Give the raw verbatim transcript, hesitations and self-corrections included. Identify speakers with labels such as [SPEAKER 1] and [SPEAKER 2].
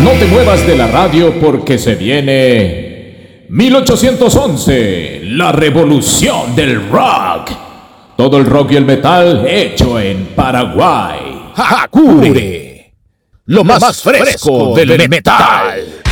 [SPEAKER 1] No te muevas de la radio porque se viene mil ochocientos once, la revolución del rock. Todo el rock y el metal hecho en Paraguay.
[SPEAKER 2] Hakure, lo más fresco del metal.